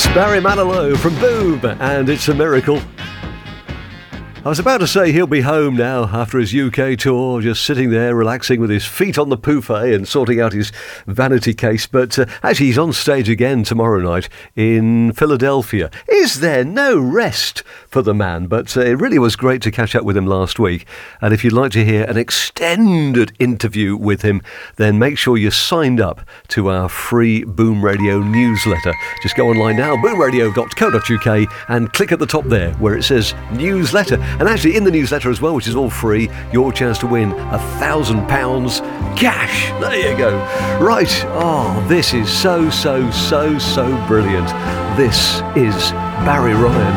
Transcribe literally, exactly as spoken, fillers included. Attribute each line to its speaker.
Speaker 1: Barry Manilow from Boom, and It's a Miracle. I was about to say he'll be home now after his U K tour, just sitting there relaxing with his feet on the pouffe and sorting out his vanity case, but uh, actually he's on stage again tomorrow night in Philadelphia. Is there no rest for the man? But uh, it really was great to catch up with him last week, and if you'd like to hear an extended interview with him, then make sure you're signed up to our free Boom Radio newsletter. Just go online now, boom radio dot co dot uk, and click at the top there where it says newsletter. And actually in the newsletter as well, which is all free, your chance to win a thousand pounds cash. There you go. Right. Oh, this is so, so, so, so brilliant. This is Barry Ryan.